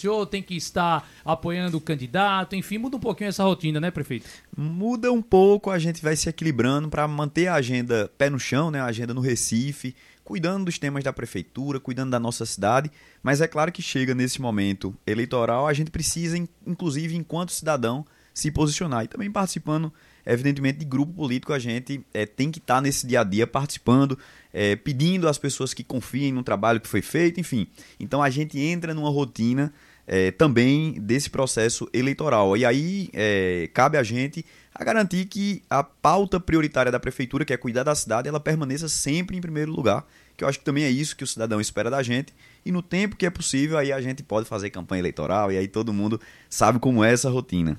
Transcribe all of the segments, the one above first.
senhor tem que estar apoiando o candidato, enfim, muda um pouquinho essa rotina, né, prefeito? Muda um pouco, a gente vai se equilibrando para manter a agenda pé no chão, né, a agenda no Recife, cuidando dos temas da prefeitura, cuidando da nossa cidade, mas é claro que chega nesse momento eleitoral, a gente precisa, inclusive, enquanto cidadão, se posicionar e também participando, evidentemente, de grupo político, a gente tem que estar nesse dia a dia participando, pedindo às pessoas que confiem no trabalho que foi feito, enfim. Então a gente entra numa rotina também desse processo eleitoral. E aí cabe a gente a garantir que a pauta prioritária da prefeitura, que é cuidar da cidade, ela permaneça sempre em primeiro lugar, que eu acho que também é isso que o cidadão espera da gente. E no tempo que é possível, aí a gente pode fazer campanha eleitoral e aí todo mundo sabe como é essa rotina.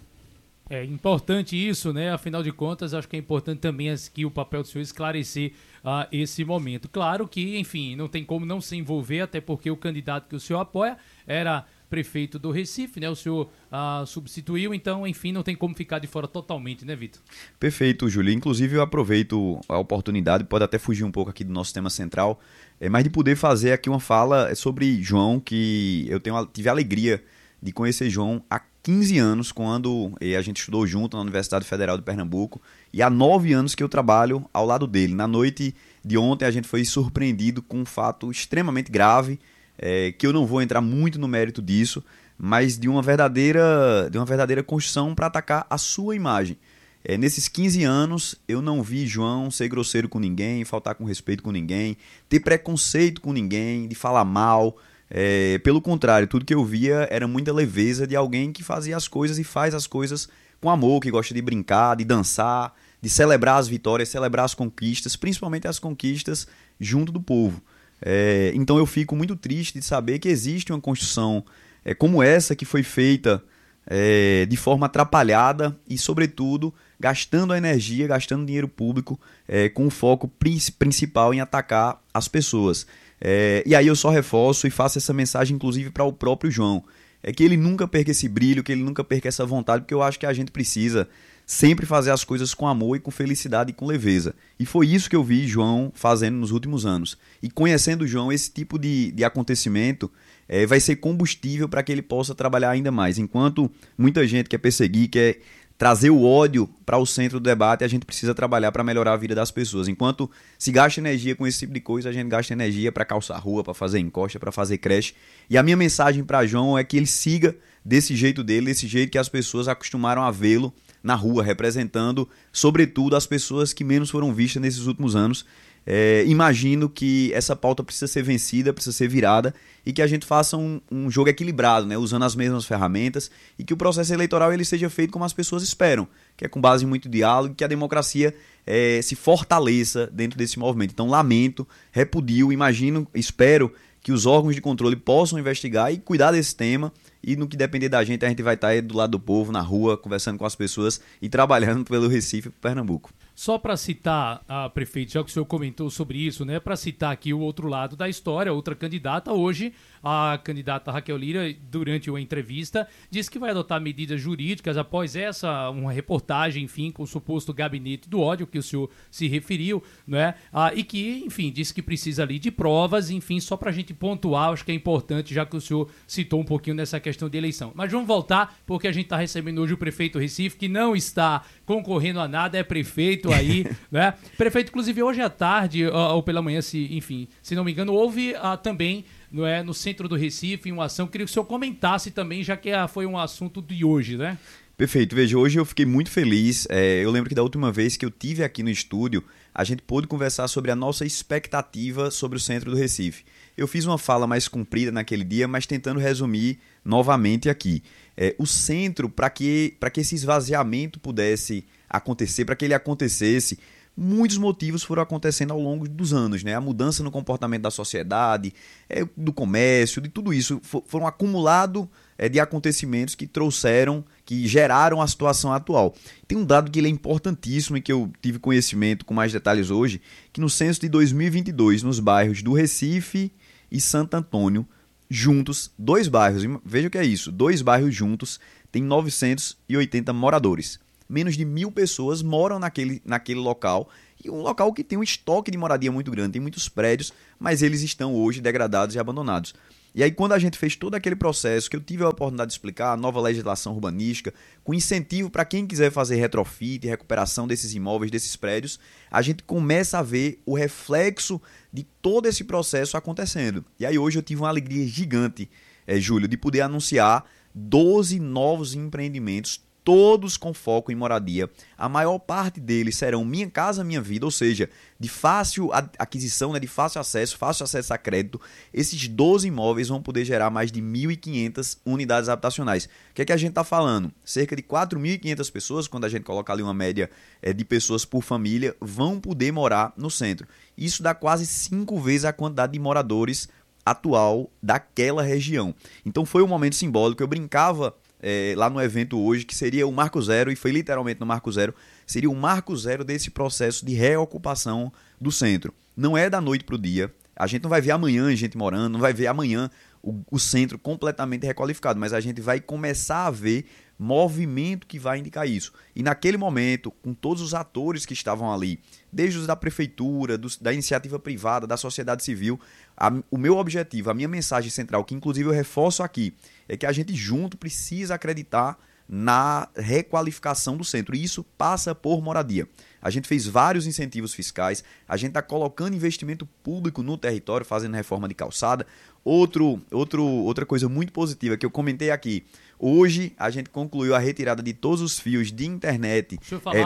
É importante isso, né? Afinal de contas, acho que é importante também aqui o papel do senhor esclarecer esse momento. Claro que, enfim, não tem como não se envolver, até porque o candidato que o senhor apoia era prefeito do Recife, né? O senhor substituiu, então, enfim, não tem como ficar de fora totalmente, né, Vitor? Perfeito, Júlio. Inclusive, eu aproveito a oportunidade, pode até fugir um pouco aqui do nosso tema central, mas de poder fazer aqui uma fala sobre João, que eu tive a alegria de conhecer João há 15 anos, quando a gente estudou junto na Universidade Federal de Pernambuco, e há 9 anos que eu trabalho ao lado dele. Na noite de ontem, a gente foi surpreendido com um fato extremamente grave, que eu não vou entrar muito no mérito disso, mas de uma verdadeira construção para atacar a sua imagem. Nesses 15 anos, eu não vi João ser grosseiro com ninguém, faltar com respeito com ninguém, ter preconceito com ninguém, de falar mal. Pelo contrário, tudo que eu via era muita leveza de alguém que fazia as coisas e faz as coisas com amor, que gosta de brincar, de dançar, de celebrar as vitórias, celebrar as conquistas, principalmente as conquistas junto do povo. Então eu fico muito triste de saber que existe uma construção como essa que foi feita de forma atrapalhada e, sobretudo, gastando a energia, gastando dinheiro público com o foco principal em atacar as pessoas. E aí eu só reforço e faço essa mensagem, inclusive, para o próprio João. Que ele nunca perca esse brilho, que ele nunca perca essa vontade, porque eu acho que a gente precisa sempre fazer as coisas com amor e com felicidade e com leveza. E foi isso que eu vi João fazendo nos últimos anos. E conhecendo o João, esse tipo de acontecimento vai ser combustível para que ele possa trabalhar ainda mais. Enquanto muita gente quer perseguir, quer trazer o ódio para o centro do debate, a gente precisa trabalhar para melhorar a vida das pessoas. Enquanto se gasta energia com esse tipo de coisa, a gente gasta energia para calçar rua, para fazer encosta, para fazer creche. E a minha mensagem para João é que ele siga desse jeito dele, desse jeito que as pessoas acostumaram a vê-lo na rua, representando, sobretudo, as pessoas que menos foram vistas nesses últimos anos. Imagino que essa pauta precisa ser vencida, precisa ser virada e que a gente faça um jogo equilibrado, né, usando as mesmas ferramentas e que o processo eleitoral ele seja feito como as pessoas esperam, que é com base em muito diálogo, que a democracia se fortaleça dentro desse movimento. Então lamento, repudio, imagino, espero que os órgãos de controle possam investigar e cuidar desse tema, e no que depender da gente, a gente vai estar aí do lado do povo, na rua, conversando com as pessoas e trabalhando pelo Recife e por Pernambuco. Só para citar, prefeito, já que o senhor comentou sobre isso, né? Para citar aqui o outro lado da história, outra candidata, hoje, a candidata Raquel Lira, durante uma entrevista, disse que vai adotar medidas jurídicas após uma reportagem, enfim, com o suposto gabinete do ódio, que o senhor se referiu, né? E que, enfim, disse que precisa ali de provas, enfim, só para a gente pontuar, acho que é importante, já que o senhor citou um pouquinho nessa questão de eleição. Mas vamos voltar, porque a gente está recebendo hoje o prefeito Recife, que não está concorrendo a nada, é prefeito aí, né? Prefeito, inclusive, hoje à tarde, ou pela manhã, se não me engano, houve também, não é, no centro do Recife, uma ação. Queria que o senhor comentasse também, já que foi um assunto de hoje, né? Perfeito. Veja, hoje eu fiquei muito feliz. Eu lembro que da última vez que eu tive aqui no estúdio, a gente pôde conversar sobre a nossa expectativa sobre o centro do Recife. Eu fiz uma fala mais comprida naquele dia, mas tentando resumir novamente aqui. O centro, para que esse esvaziamento pudesse acontecer, para que ele acontecesse, muitos motivos foram acontecendo ao longo dos anos, né? A mudança no comportamento da sociedade, do comércio, de tudo isso, foram acumulado de acontecimentos que geraram a situação atual. Tem um dado que ele é importantíssimo e que eu tive conhecimento com mais detalhes hoje, que no censo de 2022, nos bairros do Recife e Santo Antônio, juntos, 2 bairros, veja o que é isso, 2 bairros juntos, tem 980 moradores. Menos de 1.000 pessoas moram naquele local, e um local que tem um estoque de moradia muito grande, tem muitos prédios, mas eles estão hoje degradados e abandonados. E aí, quando a gente fez todo aquele processo, que eu tive a oportunidade de explicar, a nova legislação urbanística, com incentivo para quem quiser fazer retrofit, recuperação desses imóveis, desses prédios, a gente começa a ver o reflexo de todo esse processo acontecendo. E aí, hoje eu tive uma alegria gigante, Júlio, de poder anunciar 12 novos empreendimentos, todos com foco em moradia. A maior parte deles serão Minha Casa Minha Vida, ou seja, de fácil aquisição, né, de fácil acesso a crédito. Esses 12 imóveis vão poder gerar mais de 1.500 unidades habitacionais. O que é que a gente está falando? Cerca de 4.500 pessoas, quando a gente coloca ali uma média de pessoas por família, vão poder morar no centro. Isso dá quase 5 vezes a quantidade de moradores atual daquela região. Então foi um momento simbólico. Eu brincava lá no evento hoje, que seria o Marco Zero, e foi literalmente no Marco Zero, seria o Marco Zero desse processo de reocupação do centro. Não é da noite para o dia, a gente não vai ver amanhã gente morando, não vai ver amanhã o centro completamente requalificado, mas a gente vai começar a ver movimento que vai indicar isso. E naquele momento, com todos os atores que estavam ali, desde os da prefeitura, da iniciativa privada, da sociedade civil, o meu objetivo, a minha mensagem central, que inclusive eu reforço aqui, é que a gente junto precisa acreditar na requalificação do centro. E isso passa por moradia. A gente fez vários incentivos fiscais, a gente está colocando investimento público no território, fazendo reforma de calçada. Outra coisa muito positiva que eu comentei aqui, hoje a gente concluiu a retirada de todos os fios de internet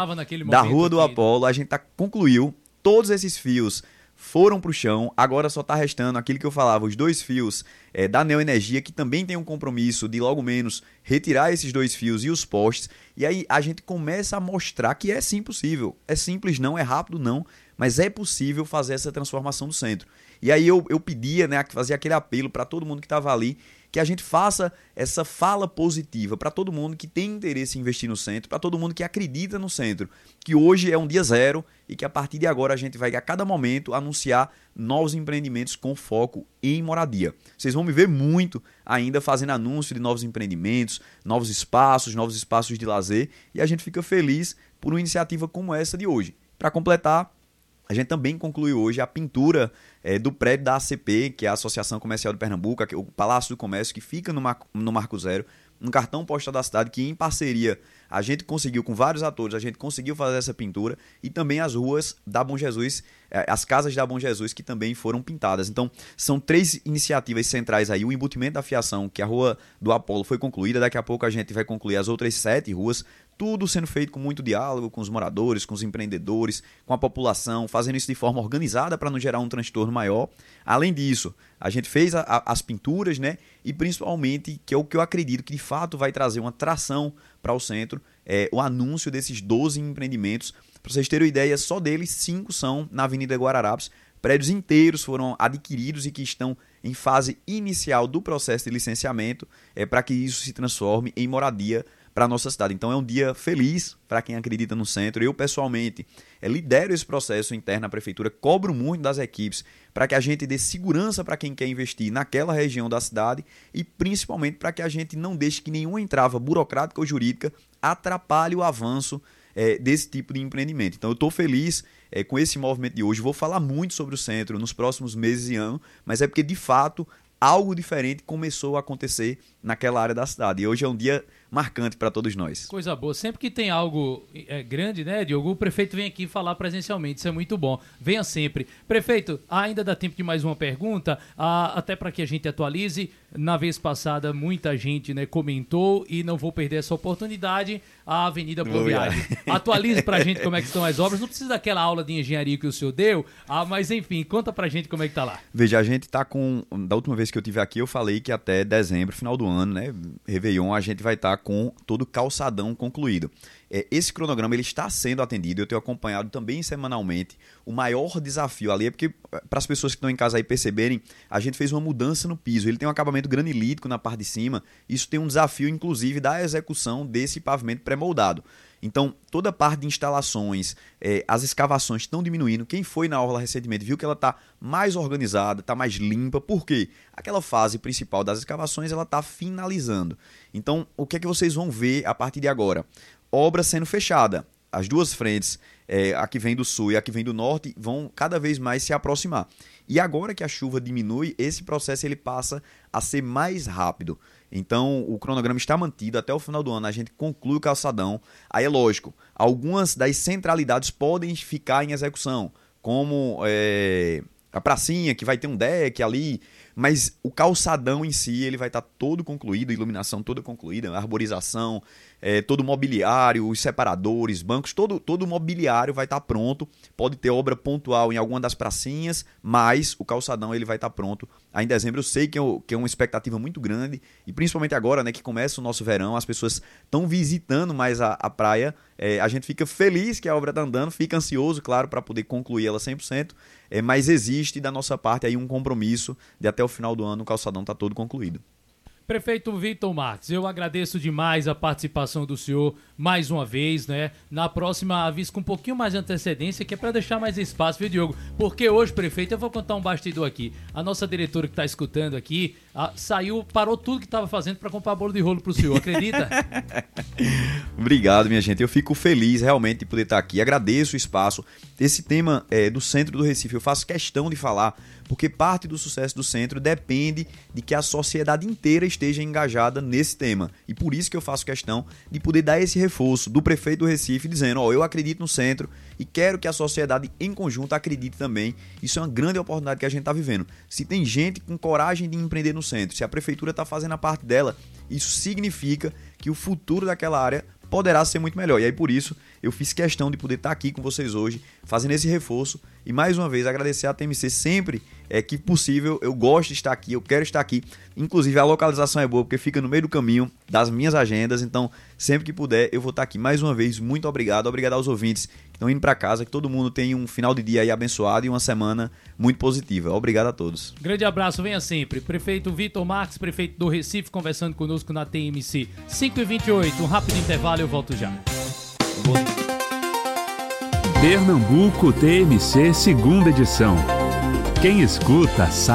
da Rua do Apolo, a gente concluiu, todos esses fios foram para o chão, agora só está restando aquilo que eu falava, os 2 fios da Neoenergia, que também tem um compromisso de logo menos retirar esses 2 fios e os postes, e aí a gente começa a mostrar que é sim possível, é simples não, é rápido não, mas é possível fazer essa transformação do centro. E aí eu pedia, né, fazia aquele apelo para todo mundo que estava ali, que a gente faça essa fala positiva para todo mundo que tem interesse em investir no centro, para todo mundo que acredita no centro, que hoje é um dia zero e que a partir de agora a gente vai a cada momento anunciar novos empreendimentos com foco em moradia. Vocês vão me ver muito ainda fazendo anúncio de novos empreendimentos, novos espaços de lazer, e a gente fica feliz por uma iniciativa como essa de hoje. Para completar, a gente também concluiu hoje a pintura do prédio da ACP, que é a Associação Comercial de Pernambuco, o Palácio do Comércio, que fica no Marco Zero, um cartão postal da cidade que, em parceria, a gente conseguiu, com vários atores, a gente conseguiu fazer essa pintura, e também as ruas da Bom Jesus, as casas da Bom Jesus, que também foram pintadas. Então, são 3 iniciativas centrais aí. O embutimento da fiação, que a Rua do Apolo foi concluída, daqui a pouco a gente vai concluir as outras 7 ruas, tudo sendo feito com muito diálogo com os moradores, com os empreendedores, com a população, fazendo isso de forma organizada para não gerar um transtorno maior. Além disso, a gente fez as pinturas, né? E principalmente, que é o que eu acredito que de fato vai trazer uma tração para o centro, o anúncio desses 12 empreendimentos. Para vocês terem uma ideia, só deles 5 são na Avenida Guararapes. Prédios inteiros foram adquiridos e que estão em fase inicial do processo de licenciamento para que isso se transforme em moradia para a nossa cidade. Então é um dia feliz para quem acredita no centro. Eu, pessoalmente, lidero esse processo interno na prefeitura, cobro muito das equipes para que a gente dê segurança para quem quer investir naquela região da cidade e principalmente para que a gente não deixe que nenhuma entrava burocrática ou jurídica atrapalhe o avanço desse tipo de empreendimento. Então eu estou feliz com esse movimento de hoje. Vou falar muito sobre o centro nos próximos meses e anos, mas é porque, de fato, algo diferente começou a acontecer naquela área da cidade. E hoje é um dia marcante para todos nós. Coisa boa. Sempre que tem algo grande, né, Diogo, o prefeito vem aqui falar presencialmente. Isso é muito bom. Venha sempre. Prefeito, ainda dá tempo de mais uma pergunta, até para que a gente atualize. Na vez passada, muita gente, né, comentou, e não vou perder essa oportunidade, a Avenida Boa Viagem. Atualize para a gente como é que estão as obras. Não precisa daquela aula de engenharia que o senhor deu, mas enfim, conta para a gente como é que está lá. Veja, a gente está com... Da última vez que eu estive aqui, eu falei que até dezembro, final do ano, né, Réveillon, a gente vai estar com todo o calçadão concluído. Esse cronograma ele está sendo atendido, eu tenho acompanhado também semanalmente. O maior desafio ali é porque, para as pessoas que estão em casa aí perceberem, a gente fez uma mudança no piso. Ele tem um acabamento granilítico na parte de cima. Isso tem um desafio, inclusive, da execução desse pavimento pré-moldado. Então, toda a parte de instalações, as escavações estão diminuindo. Quem foi na orla recentemente viu que ela está mais organizada, está mais limpa. Por quê? Aquela fase principal das escavações ela está finalizando. Então, o que é que vocês vão ver a partir de agora? Obra sendo fechada. As duas frentes, a que vem do sul e a que vem do norte, vão cada vez mais se aproximar. E agora que a chuva diminui, esse processo ele passa a ser mais rápido. Então, o cronograma está mantido. Até o final do ano, a gente conclui o calçadão. Aí é lógico, algumas das centralidades podem ficar em execução, como a pracinha, que vai ter um deck ali, mas o calçadão em si ele vai estar todo concluído, a iluminação toda concluída, a arborização, todo o mobiliário, os separadores, bancos, todo o mobiliário vai estar pronto. Pode ter obra pontual em alguma das pracinhas, mas o calçadão ele vai estar pronto aí em dezembro. Eu sei que é uma expectativa muito grande, e principalmente agora, né, que começa o nosso verão, as pessoas estão visitando mais a praia. A gente fica feliz que a obra está andando, fica ansioso, claro, para poder concluir ela 100%, mas existe da nossa parte aí um compromisso de até o final do ano o calçadão está todo concluído. Prefeito Vitor Marques, eu agradeço demais a participação do senhor mais uma vez, né? Na próxima, avise com um pouquinho mais de antecedência, que é para deixar mais espaço, viu, Diogo? Porque hoje, prefeito, eu vou contar um bastidor aqui. A nossa diretora que está escutando aqui, parou tudo que estava fazendo para comprar bolo de rolo pro senhor, acredita? Obrigado, minha gente. Eu fico feliz realmente de poder estar aqui. Agradeço o espaço. Esse tema do centro do Recife, eu faço questão de falar, porque parte do sucesso do centro depende de que a sociedade inteira esteja engajada nesse tema. E por isso que eu faço questão de poder dar esse reforço do prefeito do Recife, dizendo, eu acredito no centro e quero que a sociedade em conjunto acredite também. Isso é uma grande oportunidade que a gente está vivendo. Se tem gente com coragem de empreender no centro, se a prefeitura está fazendo a parte dela, isso significa que o futuro daquela área poderá ser muito melhor. E aí, por isso, eu fiz questão de poder estar aqui com vocês hoje, fazendo esse reforço. E mais uma vez, agradecer a TMC sempre que possível. Eu gosto de estar aqui, eu quero estar aqui. Inclusive, a localização é boa, porque fica no meio do caminho das minhas agendas. Então, sempre que puder, eu vou estar aqui mais uma vez. Muito obrigado. Obrigado aos ouvintes que estão indo para casa. Que todo mundo tenha um final de dia aí abençoado e uma semana muito positiva. Obrigado a todos. Grande abraço, venha sempre. Prefeito Vitor Marques, prefeito do Recife, conversando conosco na TMC. 5h28, um rápido intervalo, eu volto já. Pernambuco TMC, segunda edição. Quem escuta sabe.